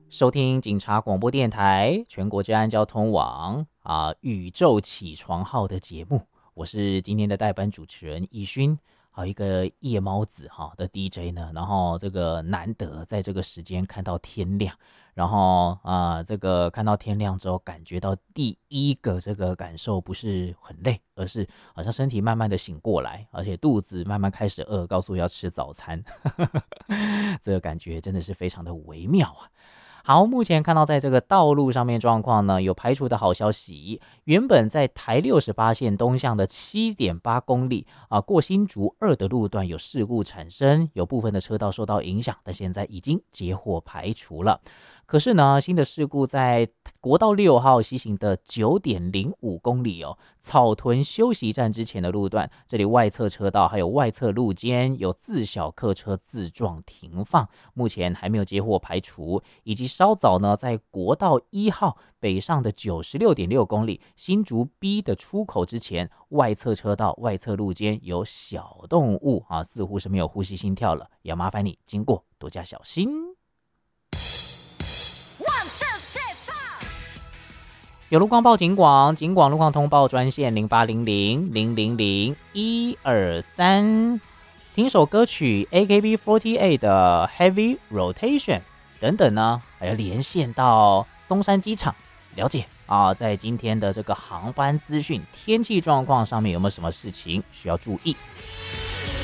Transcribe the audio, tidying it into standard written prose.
收听警察广播电台全国治安交通网宇宙起床号的节目，我是今天的代班主持人易勋，好一个夜猫子的 DJ 呢，然后这个难得在这个时间看到天亮，然后这个看到天亮之后，感觉到第一个这个感受不是很累，而是好像身体慢慢的醒过来，而且肚子慢慢开始饿，告诉我要吃早餐，这个感觉真的是非常的微妙啊。好，目前看到在这个道路上面状况呢，有排除的好消息。原本在台68线东向的7.8公里过新竹2的路段有事故产生，有部分的车道受到影响，但现在已经截获排除了。可是呢，新的事故在国道6号西行的9.05公里草屯休息站之前的路段，这里外侧车道还有外侧路肩有自小客车自撞停放，目前还没有接获排除，以及稍早呢，在国道1号北上的96.6公里新竹 B 的出口之前，外侧车道外侧路肩有小动物似乎是没有呼吸心跳了，也要麻烦你经过多加小心。有路况报警广，警广路况通报专线0800-000-123，听首歌曲 AKB48 的 Heavy Rotation 等等呢，还要连线到松山机场了解在今天的这个航班资讯、天气状况上面有没有什么事情需要注意。